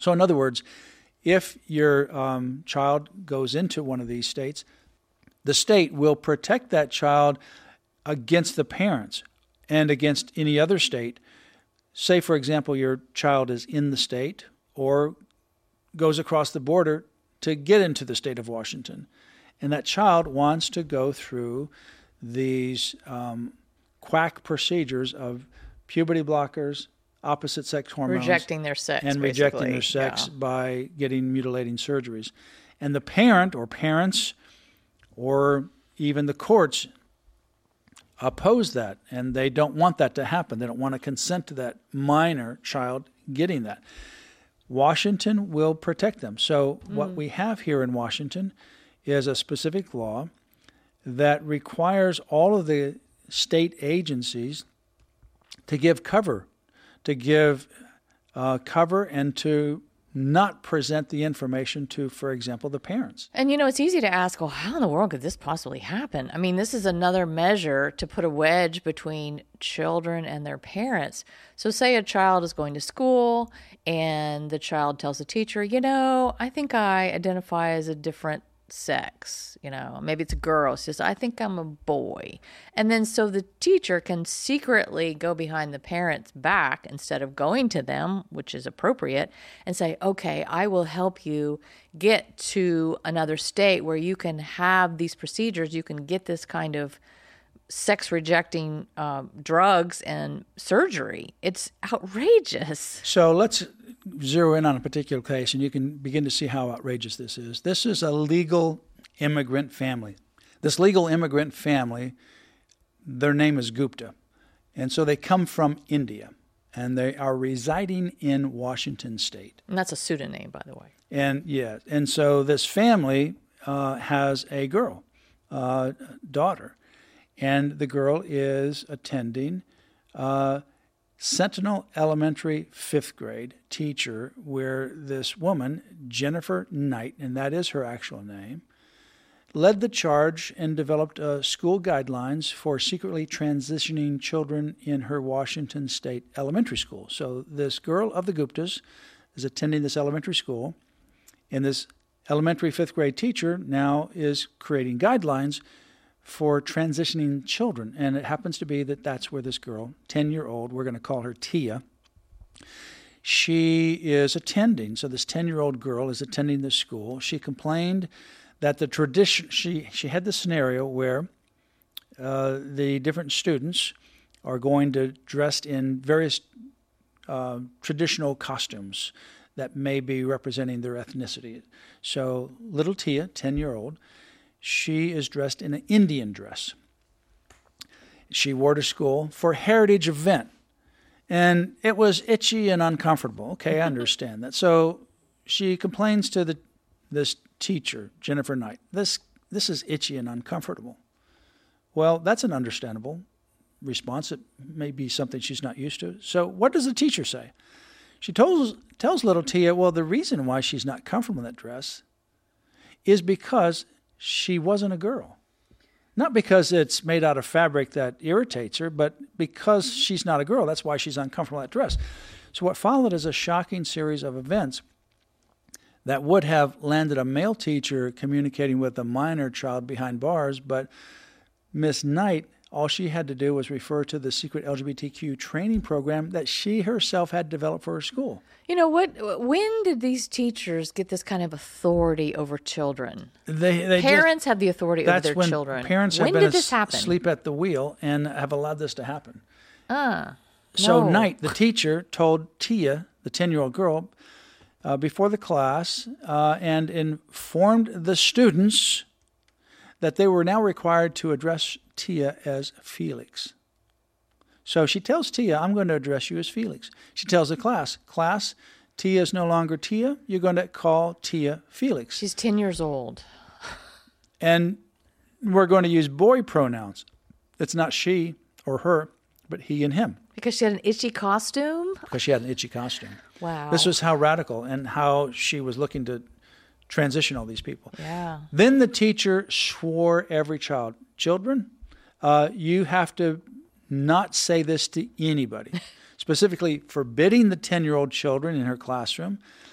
So in other words, if your child goes into one of these states, the state will protect that child against the parents and against any other state. Say, for example, your child is in the state or goes across the border to get into the state of Washington, and that child wants to go through these quack procedures of puberty blockers, opposite sex hormones. Rejecting their sex, and basically. rejecting their sex by getting mutilating surgeries. And the parent or parents or even the courts oppose that, and they don't want that to happen. They don't want to consent to that minor child getting that. Washington will protect them. So what we have here in Washington is a specific law that requires all of the state agencies to give cover, and to not present the information to, for example, the parents. And, it's easy to ask, well, how in the world could this possibly happen? I mean, this is another measure to put a wedge between children and their parents. So say a child is going to school and the child tells the teacher, I think I identify as a different sex, maybe it's a girl. She says, I think I'm a boy. And then so the teacher can secretly go behind the parents' back instead of going to them, which is appropriate, and say, okay, I will help you get to another state where you can have these procedures. You can get this kind of sex-rejecting drugs and surgery. It's outrageous. So let's zero in on a particular case, and you can begin to see how outrageous this is. This is a legal immigrant family. This legal immigrant family, their name is Gupta. And so they come from India, and they are residing in Washington State. And that's a pseudonym, by the way. And so this family has a girl, daughter. And the girl is attending Sentinel Elementary 5th grade teacher, where this woman, Jennifer Knight, and that is her actual name, led the charge and developed school guidelines for secretly transitioning children in her Washington State elementary school. So this girl of the Guptas is attending this elementary school, and this elementary 5th grade teacher now is creating guidelines for transitioning children. And it happens to be that that's where this girl, 10-year-old, we're going to call her Tia, she is attending. So this 10-year-old girl is attending this school. She complained that the tradition, she had this scenario where the different students are going to dressed in various traditional costumes that may be representing their ethnicity. So little Tia, 10-year-old, she is dressed in an Indian dress. She wore to school for a heritage event, and it was itchy and uncomfortable. Okay, I understand that. So she complains to this teacher, Jennifer Knight. This is itchy and uncomfortable. Well, that's an understandable response. It may be something she's not used to. So what does the teacher say? She tells little Tia, well, the reason why she's not comfortable in that dress is because she wasn't a girl. Not because it's made out of fabric that irritates her, but because she's not a girl. That's why she's uncomfortable in that dress. So what followed is a shocking series of events that would have landed a male teacher communicating with a minor child behind bars, but Miss Knight, all she had to do was refer to the secret LGBTQ training program that she herself had developed for her school. You know what? When did these teachers get this kind of authority over children? Parents have the authority over their children. Parents when have did this happen? Asleep at the wheel and have allowed this to happen. So Knight, the teacher, told Tia, the 10-year-old girl, before the class and informed the students that they were now required to address Tia as Felix. So she tells Tia, I'm going to address you as Felix. She tells the class, Tia is no longer Tia. You're going to call Tia Felix. She's 10 years old. And we're going to use boy pronouns. It's not she or her, but he and him. Because she had an itchy costume? Because she had an itchy costume. Wow. This was how radical and how she was looking to transition all these people. Yeah. Then the teacher swore every child, children, you have to not say this to anybody, specifically forbidding the 10-year-old children in her classroom